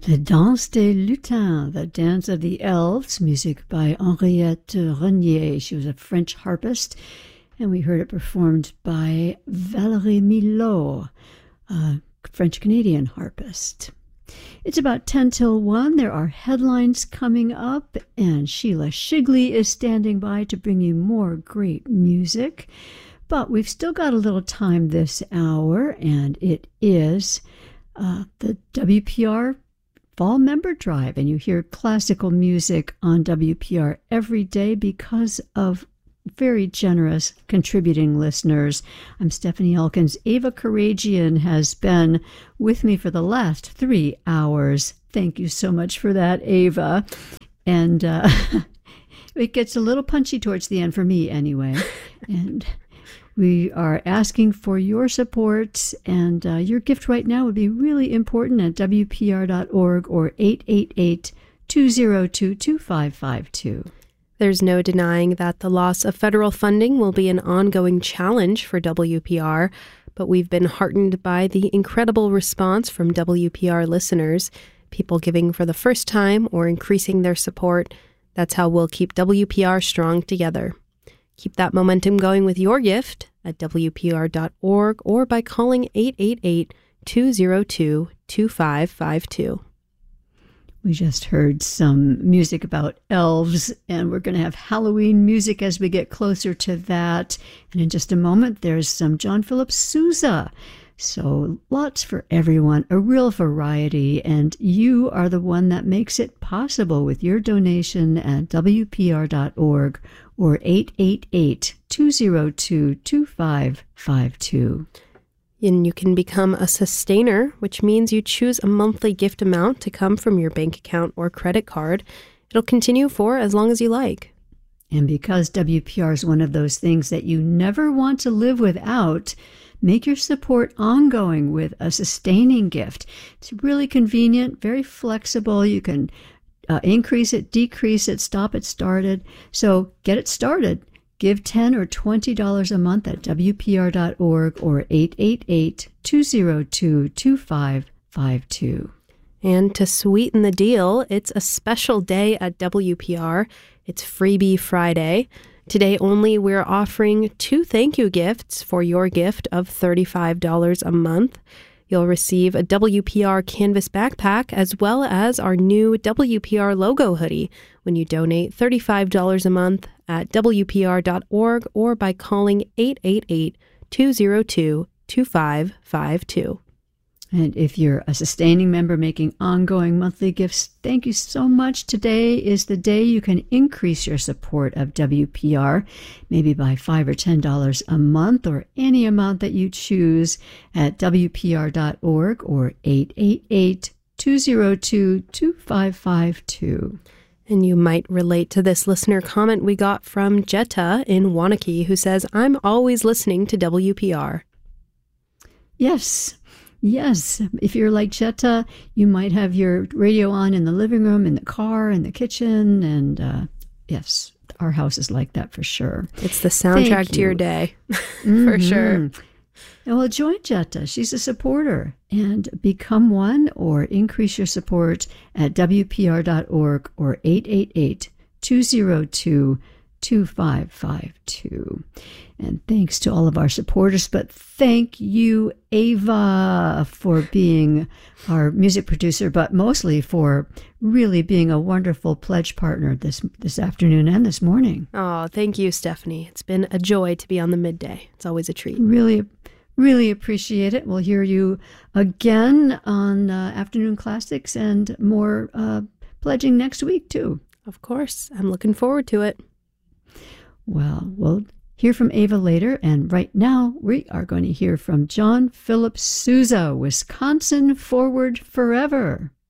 The Danse des Lutins, the Dance of the Elves, music by Henriette Renier. She was a French harpist, and we heard it performed by Valérie Milot, a French-Canadian harpist. It's about 10 till 1. There are headlines coming up, and Sheila Shigley is standing by to bring you more great music. But we've still got a little time this hour, and it is the WPR Fall Member Drive, and you hear classical music on WPR every day because of very generous contributing listeners. I'm Stephanie Elkins. Ava Karagian has been with me for the last 3 hours. Thank you so much for that, Ava. And it gets a little punchy towards the end for me anyway. And we are asking for your support, and your gift right now would be really important at WPR.org or 888-202-2552. There's no denying that the loss of federal funding will be an ongoing challenge for WPR, but we've been heartened by the incredible response from WPR listeners, people giving for the first time or increasing their support. That's how we'll keep WPR strong together. Keep that momentum going with your gift at WPR.org or by calling 888-202-2552. We just heard some music about elves, and we're going to have Halloween music as we get closer to that. And in just a moment, there's some John Philip Sousa. So lots for everyone, a real variety, and you are the one that makes it possible with your donation at WPR.org or 888-202-2552. And you can become a sustainer, which means you choose a monthly gift amount to come from your bank account or credit card. It'll continue for as long as you like. And because WPR is one of those things that you never want to live without, make your support ongoing with a sustaining gift. It's really convenient, very flexible. You can increase it, decrease it, stop it, start it. So get it started. Give $10 or $20 a month at WPR.org or 888-202-2552. And to sweeten the deal, it's a special day at WPR. It's Freebie Friday. Today only, we're offering 2 thank you gifts for your gift of $35 a month. You'll receive a WPR canvas backpack as well as our new WPR logo hoodie when you donate $35 a month at WPR.org or by calling 888-202-2552. And if you're a sustaining member making ongoing monthly gifts, thank you so much. Today is the day you can increase your support of WPR, maybe by $5 or $10 a month or any amount that you choose at WPR.org or 888-202-2552. And you might relate to this listener comment we got from Jetta in Wanakee, who says, I'm always listening to WPR. Yes. Yes, if you're like Jetta, you might have your radio on in the living room, in the car, in the kitchen, and yes, our house is like that for sure. It's the soundtrack to your day, for sure. And well, join Jetta. She's a supporter, and become one or increase your support at WPR.org or 888-202-2552. And thanks to all of our supporters, but thank you, Ava, for being our music producer, but mostly for really being a wonderful pledge partner this afternoon and this morning. Oh, thank you, Stephanie. It's been a joy to be on the midday. It's always a treat. Really appreciate it. We'll hear you again on Afternoon Classics and more pledging next week, too. Of course. I'm looking forward to it. Well, we'll hear from Ava later, and right now we are going to hear from John Philip Sousa, Wisconsin Forward Forever.